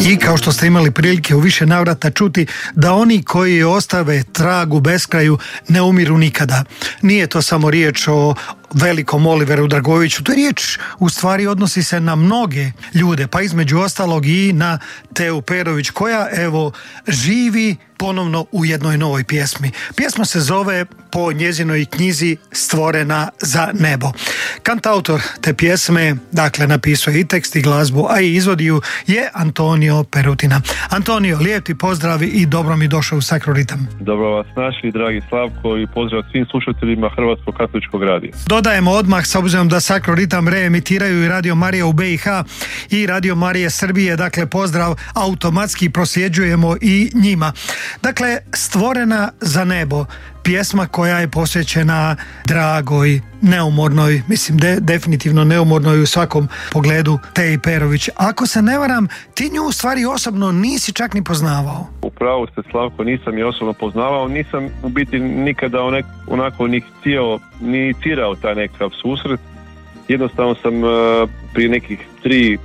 I kao što ste imali prilike u više navrata čuti, da oni koji ostave trag u beskraju ne umiru nikada. Nije to samo riječ o velikom Oliveru Dragoviću, to je riječ, u stvari odnosi se na mnoge ljude, pa između ostalog i na Teu Perović, koja evo živi ponovno u jednoj novoj pjesmi. Pjesma se zove po njezinoj knjizi Stvorena za nebo. Kantautor te pjesme, dakle, napisao je i tekst i glazbu, a i izvodi ju je Antonio Perutina. Antonio, lijep ti pozdrav i dobro mi došao u Sakroritam. Dobro vas našli, dragi Slavko, i pozdrav svim slušateljima Hrvatskog katoličkog radija. Dodajemo odmah, s obzirom da Sakroritam reemitiraju i Radio Marija u BiH i Radio Marija Srbije, dakle pozdrav automatski prosljeđujemo i njima. Dakle, Stvorena za nebo, pjesma koja je posvećena dragoj, neumornoj, mislim definitivno neumornoj u svakom pogledu, Teji Perović. Ako se ne varam, ti nju u stvari osobno nisi čak ni poznavao. Upravo ste, Slavko, nisam je osobno poznavao, nisam u biti nikada onako ni htio, ni inicirao taj nekakav susret. Jednostavno sam prije nekih 3-4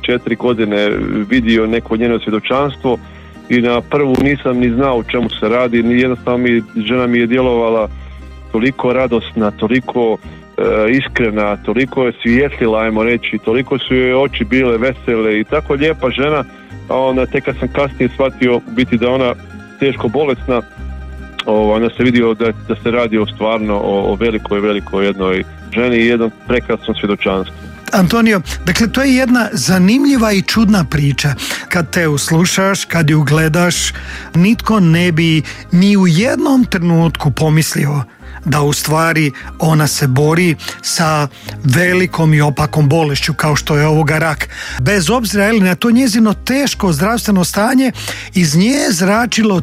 godine vidio neko njeno svjedočanstvo i na prvu nisam ni znao o čemu se radi, ni jednostavno žena mi je djelovala toliko radosna, toliko iskrena, toliko je svijetlila, ajmo reći, toliko su joj oči bile vesele i tako lijepa žena, a onda tek kad sam kasnije shvatio biti da ona teško bolesna, onda se vidio da se radi stvarno o velikoj jednoj ženi i jednom prekrasnom svjedočanstvu. Antonio, dakle to je jedna zanimljiva i čudna priča. Kad te uslušaš, kad ju gledaš, nitko ne bi ni u jednom trenutku pomislio da u stvari ona se bori sa velikom i opakom bolešću kao što je ovoga rak. Bez obzira na to njezino teško zdravstveno stanje, iz nje je zračilo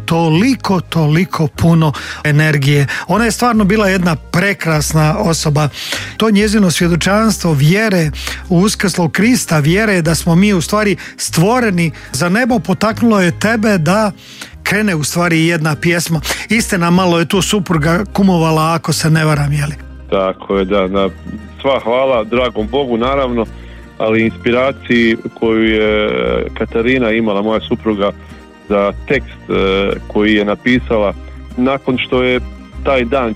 toliko puno energije. Ona je stvarno bila jedna prekrasna osoba. To njezino svjedočanstvo vjere u uskrslog Krista, vjere da smo mi u stvari stvoreni za nebo, potaknulo je tebe da krene u stvari jedna pjesma. Istina, malo je tu supruga kumovala, ako se ne varam, jeli? Tako je, da. Sva hvala dragom Bogu, naravno, ali inspiraciji koju je Katarina imala, moja supruga, za tekst koji je napisala nakon što je taj dan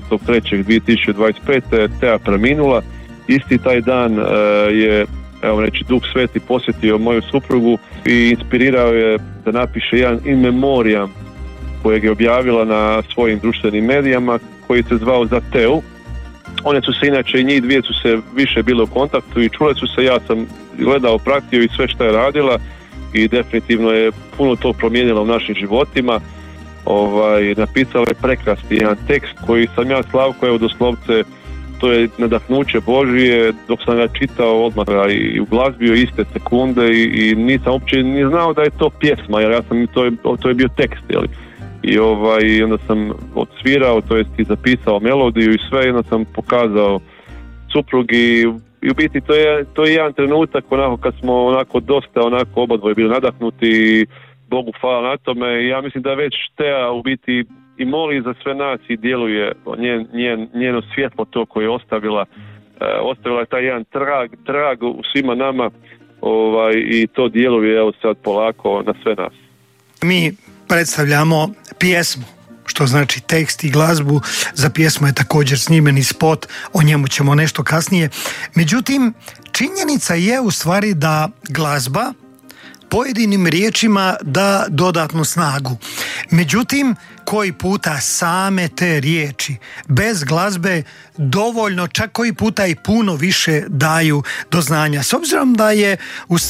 14.3.2025. Teja preminula. Isti taj dan je, evo reći, Duh Sveti posjetio moju suprugu i inspirirao je da napiše jedan in memoriam kojeg je objavila na svojim društvenim medijama, koji se zvao Za Teu. One su se inače, i njih dvije su se više bile u kontaktu i čule su se, ja sam gledao, pratio i sve što je radila i definitivno je puno to promijenila u našim životima. Napisala je prekrasni jedan tekst koji sam ja, Slavko, evo doslovce, to je nadahnuće Božije, dok sam ga čitao odmah i uglazbio iste sekunde i nisam uopće ni znao da je to pjesma, jer ja sam, to je bio tekst, jeli? I onda sam odsvirao, to jest i zapisao melodiju i sve, i onda sam pokazao suprugi i u biti to je jedan trenutak onako kad smo onako dosta obadvoje bili nadahnuti i Bogu hvala na tome. I ja mislim da već Teja u biti i moli za sve nas i djeluje njeno svjetlo to koje je ostavila je taj jedan trag u svima nama, i to djeluje evo sad polako na sve nas. Mi predstavljamo pjesmu, što znači tekst i glazbu. Za pjesmu je također snimeni spot, o njemu ćemo nešto kasnije. Međutim, činjenica je u stvari da glazba pojedinim riječima da dodatnu snagu. Međutim, koji puta same te riječi bez glazbe dovoljno, čak koji puta i puno više daju do znanja. S obzirom da je u